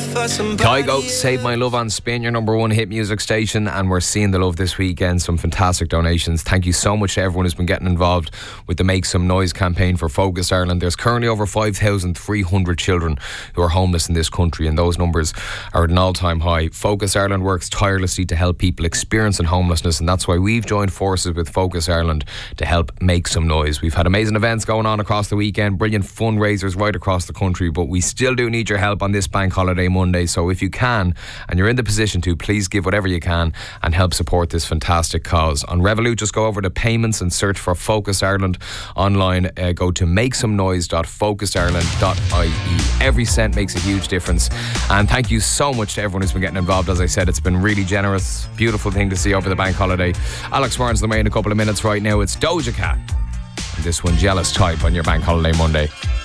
Kygo, Save My Love on Spin, your number one hit music station, and we're seeing the love this weekend. Some fantastic donations. Thank you so much to everyone who's been getting involved with the Make Some Noise campaign for Focus Ireland. There's currently over 5,300 children who are homeless in this country, and those numbers are at an all-time high. Focus Ireland works tirelessly to help people experiencing homelessness, and that's why we've joined forces with Focus Ireland to help make some noise. We've had amazing events going on across the weekend, brilliant fundraisers right across the country, but we still do need your help on this Bank Holiday Monday. So if you can, and you're in the position to, please give whatever you can and help support this fantastic cause. On Revolut, just go over to payments and search for Focus Ireland. Online, go to makesomenoise.focusireland.ie. Every cent makes a huge difference. And thank you so much to everyone who's been getting involved. As I said, it's been really generous. Beautiful thing to see over the bank holiday. Alex Barnes the way in a couple of minutes right now. It's Doja Cat. And this one, Jealous Type, on your Bank Holiday Monday.